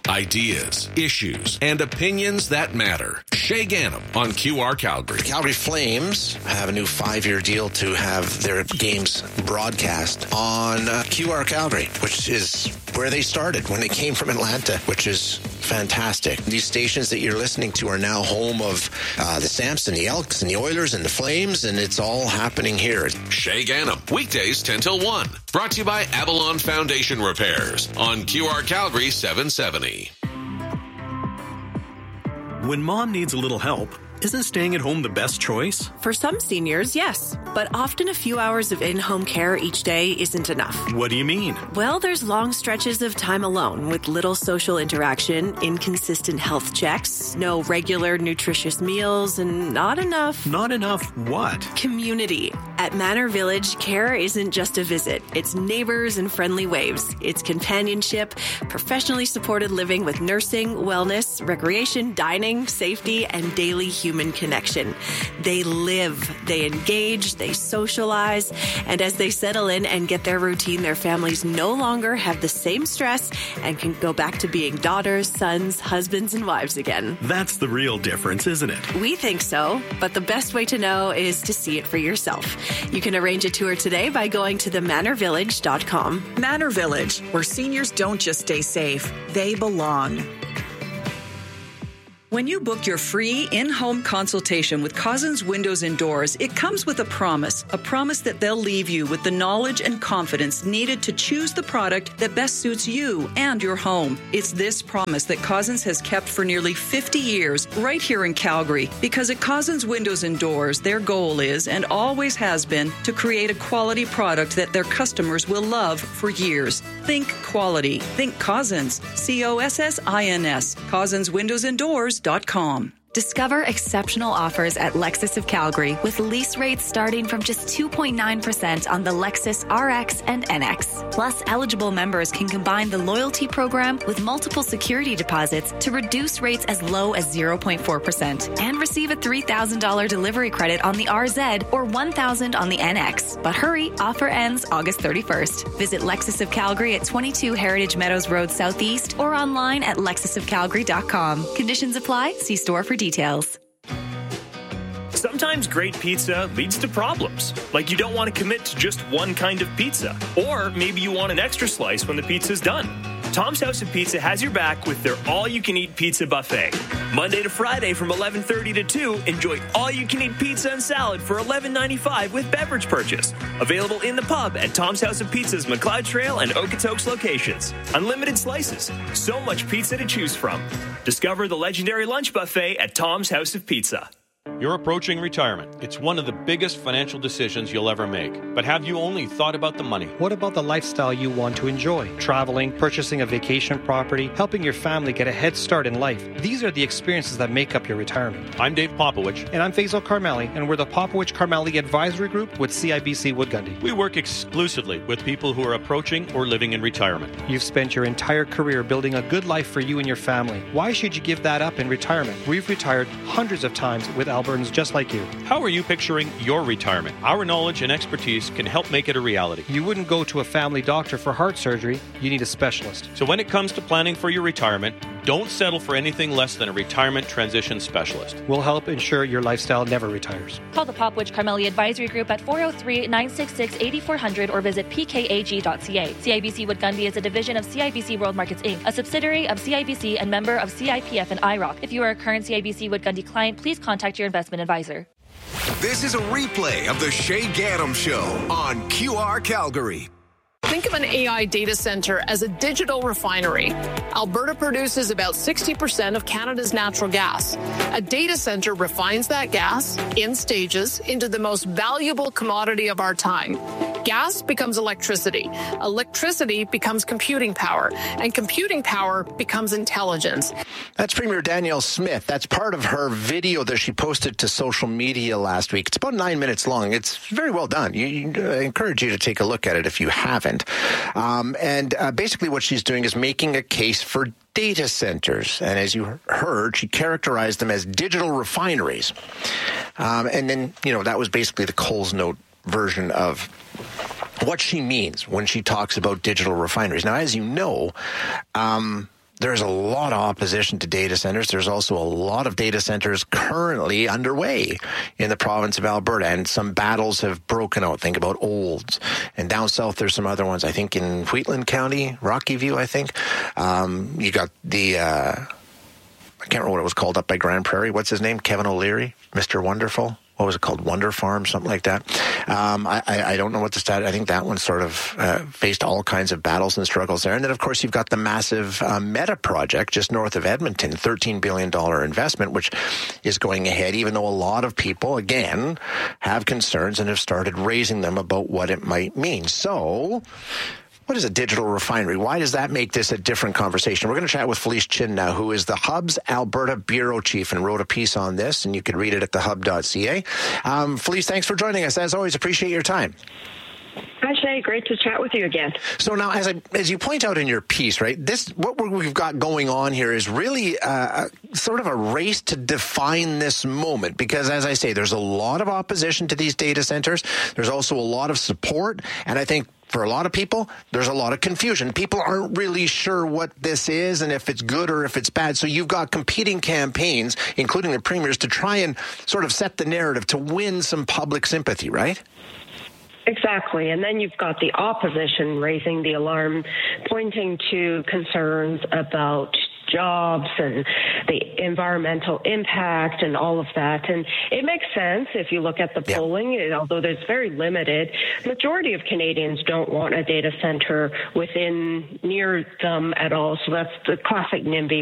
ideas, issues, and opinions that matter. Shay Ganem on QR Calgary. Calgary Flames have a new 5-year deal to have their games broadcast on QR Calgary, which is where they started when they came from Atlanta, which is fantastic. These stations that you're listening to are now home of the Stamps and the Elks and the Oilers and the Flames, and it's all happening here. Shay Ganem, weekdays 10 till 1. Brought to you by Avalon Foundation Repairs on QR Calgary 770. When mom needs a little help, isn't staying at home the best choice? For some seniors, yes. But often a few hours of in-home care each day isn't enough. What do you mean? Well, there's long stretches of time alone with little social interaction, inconsistent health checks, no regular nutritious meals, and not enough... Not enough what? Community. At Manor Village, care isn't just a visit. It's neighbors and friendly waves. It's companionship, professionally supported living with nursing, wellness, recreation, dining, safety, and daily human connection. They live, they engage, they socialize, and as they settle in and get their routine, their families no longer have the same stress and can go back to being daughters, sons, husbands, and wives again. That's the real difference, isn't it? We think so, but the best way to know is to see it for yourself. You can arrange a tour today by going to themanorvillage.com. Manor Village, where seniors don't just stay safe, they belong. When you book your free in-home consultation with Cousins Windows and Doors, it comes with a promise that they'll leave you with the knowledge and confidence needed to choose the product that best suits you and your home. It's this promise that Cousins has kept for nearly 50 years right here in Calgary, because at Cousins Windows and Doors, their goal is and always has been to create a quality product that their customers will love for years. Think quality. Think Cousins. COSSINS. CousinsWindowsandDoors.com. Discover exceptional offers at Lexus of Calgary with lease rates starting from just 2.9% on the Lexus RX and NX. Plus, eligible members can combine the loyalty program with multiple security deposits to reduce rates as low as 0.4% and receive a $3,000 delivery credit on the RZ or $1,000 on the NX. But hurry, offer ends August 31st. Visit Lexus of Calgary at 22 Heritage Meadows Road Southeast or online at lexusofcalgary.com. Conditions apply. See store for details. Sometimes great pizza leads to problems, like you don't want to commit to just one kind of pizza, or maybe you want an extra slice when the pizza's done. Tom's House of Pizza has your back with their all-you-can-eat pizza buffet. Monday to Friday from 11:30 to 2, enjoy all-you-can-eat pizza and salad for $11.95 with beverage purchase. Available in the pub at Tom's House of Pizza's McLeod Trail and Okotoks locations. Unlimited slices. So much pizza to choose from. Discover the legendary lunch buffet at Tom's House of Pizza. You're approaching retirement. It's one of the biggest financial decisions you'll ever make. But have you only thought about the money? What about the lifestyle you want to enjoy? Traveling, purchasing a vacation property, helping your family get a head start in life. These are the experiences that make up your retirement. I'm Dave Popowich. And I'm Faisal Karmali, and we're the Popowich Karmali Advisory Group with CIBC Wood Gundy. We work exclusively with people who are approaching or living in retirement. You've spent your entire career building a good life for you and your family. Why should you give that up in retirement? We've retired hundreds of times with Albertans just like you. How are you picturing your retirement? Our knowledge and expertise can help make it a reality. You wouldn't go to a family doctor for heart surgery. You need a specialist. So when it comes to planning for your retirement, don't settle for anything less than a retirement transition specialist. We'll help ensure your lifestyle never retires. Call the Popowich Karmali Advisory Group at 403-966-8400 or visit pkag.ca. CIBC Wood Gundy is a division of CIBC World Markets Inc., a subsidiary of CIBC and member of CIPF and IROC. If you are a current CIBC Wood Gundy client, please contact your investment advisor. This is a replay of the Shay Ganem Show on QR Calgary. Think of an AI data center as a digital refinery. Alberta produces about 60% of Canada's natural gas. A data center refines that gas in stages into the most valuable commodity of our time. Gas becomes electricity. Electricity becomes computing power. And computing power becomes intelligence. That's Premier Danielle Smith. That's part of her video that she posted to social media last week. It's about 9 minutes long. It's very well done. I encourage you to take a look at it if you haven't. Basically what she's doing is making a case for data centers. And as you heard, she characterized them as digital refineries. And then, that was basically the Coles Note version of what she means when she talks about digital refineries. Now, as you know, there's a lot of opposition to data centers. There's also a lot of data centers currently underway in the province of Alberta, and some battles have broken out. Think about Olds. And down south, there's some other ones, I think, in Wheatland County, Rocky View, I think. You got the... I can't remember what it was called up by Grand Prairie. What's his name? Kevin O'Leary? Mr. Wonderful? What was it called? Wonder Farm, something like that. I don't know what the status. I think that one sort of faced all kinds of battles and struggles there. And then, of course, you've got the massive Meta project just north of Edmonton, $13 billion investment, which is going ahead, even though a lot of people, again, have concerns and have started raising them about what it might mean. So... what is a digital refinery? Why does that make this a different conversation? We're going to chat with Felice Chin now, who is the Hub's Alberta Bureau Chief and wrote a piece on this, and you can read it at thehub.ca. Felice, thanks for joining us. As always, appreciate your time. Hi, Shay. Great to chat with you again. So now, as you point out in your piece, right, what we've got going on here is really sort of a race to define this moment, because, as I say, there's a lot of opposition to these data centers. There's also a lot of support, and I think for a lot of people, there's a lot of confusion. People aren't really sure what this is and if it's good or if it's bad. So you've got competing campaigns, including the premiers, to try and sort of set the narrative to win some public sympathy, right? Exactly. And then you've got the opposition raising the alarm, pointing to concerns about jobs and the environmental impact and all of that. And it makes sense if you look at the polling, although there's very limited. Majority of Canadians don't want a data center near them at all. So that's the classic NIMBY